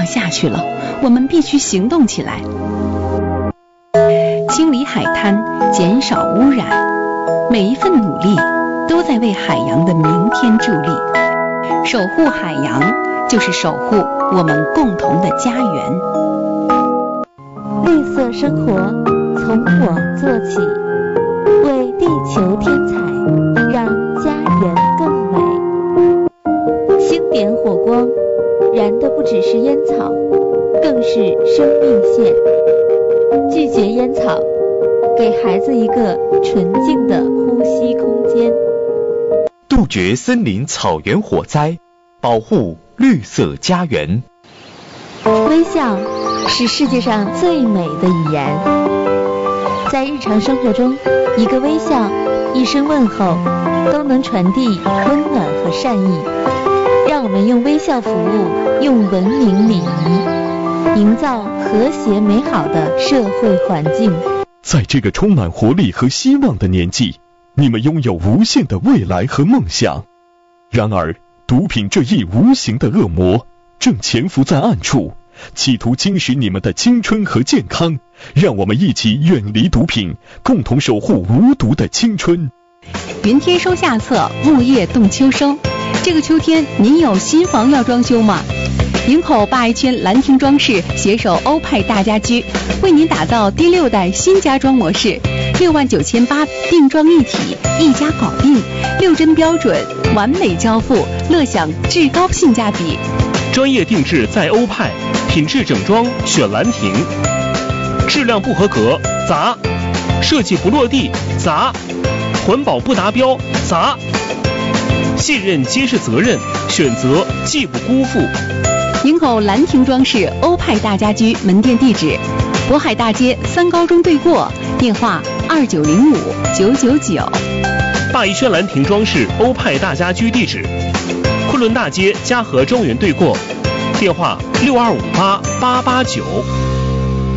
下去了，我们必须行动起来。清理海滩，减少污染，每一份努力都在为海洋的明天助力。守护海洋，就是守护我们共同的家园。 绿色生活从我做起，为地球添彩，让家园更美。星点火光，燃的不只是烟草，更是生命线。拒绝烟草，给孩子一个纯净的呼吸空间。 杜绝森林草原火灾，保护绿色家园。 微笑是世界上最美的语言，在日常生活中，一个微笑，一声问候，都能传递温暖和善意。让我们用微笑服务，用文明礼仪，营造和谐美好的社会环境。 在这个充满活力和希望的年纪，你们拥有无限的未来和梦想。然而，毒品这一无形的恶魔正潜伏在暗处，企图侵蚀你们的青春和健康。让我们一起远离毒品，共同守护无毒的青春。 云天收下册，木叶动秋收。这个秋天，您有新房要装修吗？营口八爱圈兰亭装饰携手欧派大家居，为您打造第6代新家装模式，69800定妆一体，一家搞定，6针标准，完美交付，乐享至高性价比。 专业定制在欧派，品质整装选兰亭，质量不合格砸，设计不落地砸，环保不达标砸。信任皆是责任，选择既不辜负。 营口兰亭装饰欧派大家居门店地址：渤海大街3高中对过，电话2905-999。 大宜轩兰亭装饰欧派大家居地址：昆仑大街嘉禾庄园对过，电话6258-889。